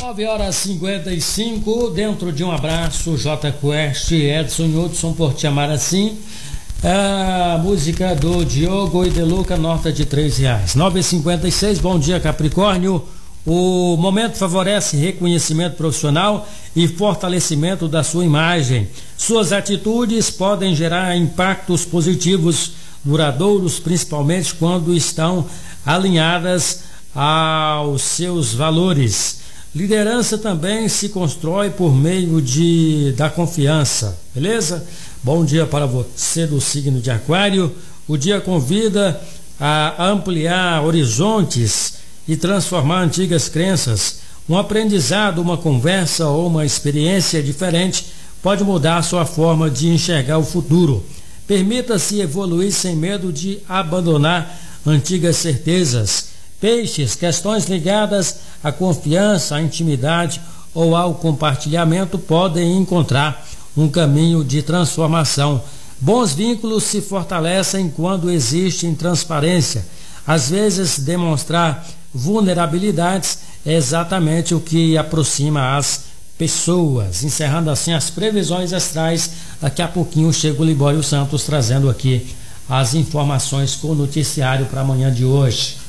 9h55, dentro de um abraço, J Quest, Edson Hudson, por te amar assim. A música do Diogo e De Luca, nota de R$3. 9h56, bom dia, Capricórnio. O momento favorece reconhecimento profissional e fortalecimento da sua imagem. Suas atitudes podem gerar impactos positivos, duradouros, principalmente quando estão alinhadas aos seus valores. Liderança também se constrói por meio da confiança, beleza? Bom dia para você do signo de Aquário. O dia convida a ampliar horizontes e transformar antigas crenças. Um aprendizado, uma conversa ou uma experiência diferente pode mudar a sua forma de enxergar o futuro. Permita-se evoluir sem medo de abandonar antigas certezas. Peixes, questões ligadas à confiança, à intimidade ou ao compartilhamento podem encontrar um caminho de transformação. Bons vínculos se fortalecem quando existe transparência. Às vezes, demonstrar vulnerabilidades é exatamente o que aproxima as pessoas. Encerrando assim as previsões astrais, daqui a pouquinho chega o Libório Santos trazendo aqui as informações com o noticiário para amanhã de hoje.